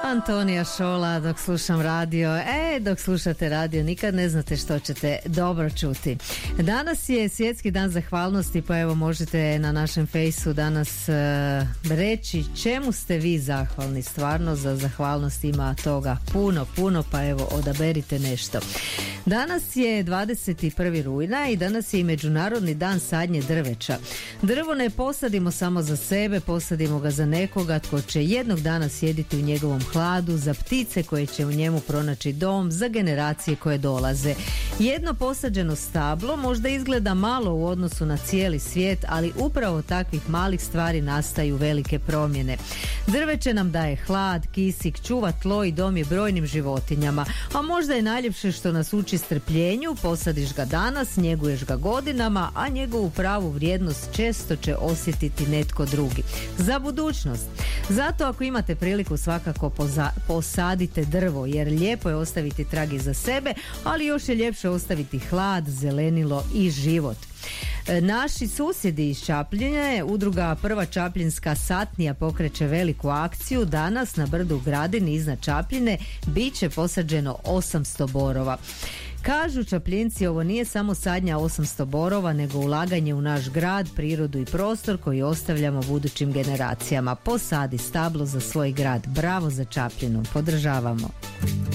Antonija Šola, dok slušam radio. Dok slušate radio nikad ne znate što ćete dobro čuti. Danas je Svjetski dan zahvalnosti, pa evo možete na našem fejsu danas reći čemu ste vi zahvalni. Stvarno za zahvalnost ima toga puno, pa evo odaberite nešto. Danas je 21. rujna i danas je i Međunarodni dan sadnje drveća. Drvo ne posadimo samo za sebe, posadimo ga za nekoga tko će jednog dana sjediti u njegovom hladu, za ptice koje će u njemu pronaći dom, za generacije koje dolaze. Jedno posađeno stablo možda izgleda malo u odnosu na cijeli svijet, ali upravo takvih malih stvari nastaju velike promjene. Drveće nam daje hlad, kisik, čuva tlo i dom je brojnim životinjama, a možda je najljepše što nas uči strpljenju. Posadiš ga danas, njeguješ ga godinama, a njegovu pravu vrijednost često će osjetiti netko drugi. Za budućnost. Zato ako imate priliku svakako posadite drvo, jer lijepo je ostaviti trag iza sebe, ali još je ljepše ostaviti hlad, zelenilo i život. Naši susjedi iz Čapljine, udruga Prva Čapljinska satnija pokreće veliku akciju. Danas na brdu Gradini iznad Čapljine bit će posađeno 800 borova. Kažu Čapljinci, ovo nije samo sadnja 800 borova, nego ulaganje u naš grad, prirodu i prostor koji ostavljamo budućim generacijama. Posadi stablo za svoj grad. Bravo za Čapljinu. Podržavamo.